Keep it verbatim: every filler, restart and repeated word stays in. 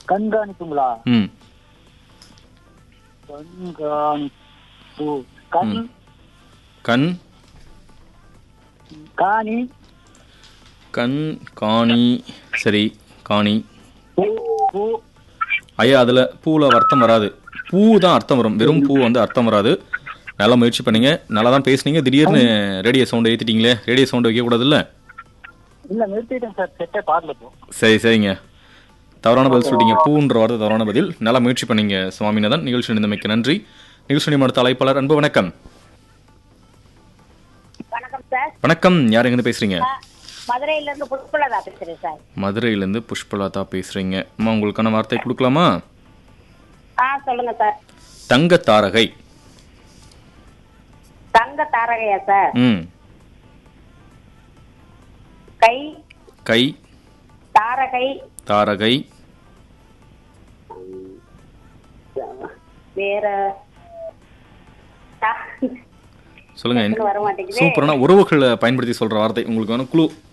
கண்காணிப்புங்களா? ம் கண்காணிப்பு. கண் கண் காணி கண் காணி. சரி, காணி. பூ பூ ஐயா அதில் பூவில் அர்த்தம் வராது. பூ தான் அர்த்தம் வரும், வெறும் பூ வந்து அர்த்தம் வராது. நல்லா முயற்சி பண்ணீங்க, நல்லா தான் பேசுனீங்க. திடீர்னு ரேடியோ சவுண்டை ஏற்றிட்டீங்களே, ரேடியோ சவுண்டு வைக்கக்கூடாதுல்ல? இல்ல நிறுத்திட்டேன் சார், செட்டே பாடல இப்போ. சரி சரிங்க, தவறான பதில் சொல்லிட்டீங்க. பூன்ற வார்த்தை தவறான பதில். நல்லா முயற்சி பண்ணீங்க சுவாமிநாதன். நிகழ்ச்சி நிலைமைக்கு நன்றி. நிகழ்ச்சி அடுத்த அழைப்பாளர். அன்பு வணக்கம். வணக்கம் சார். வணக்கம், யார் எங்கேருந்து பேசுறீங்க? மதுரையில இருந்து புஷ்பலதா பேசுறேன் சார். மதுரையிலேருந்து புஷ்பலதா பேசுறீங்க. அம்மா உங்களுக்கான வார்த்தை கொடுக்கலாமா? ஆ சொல்லுங்க சார். தங்க தாரகை. தங்க தாரகையா சார்? ம் கை கை தாரகை தாரகை. வேற சொல்லுங்க. வர மாட்டேங்குது. சூப்பரான உறவுகளை பயன்படுத்தி சொல்ற வார்த்தை. உங்களுக்கு வேணும் குழு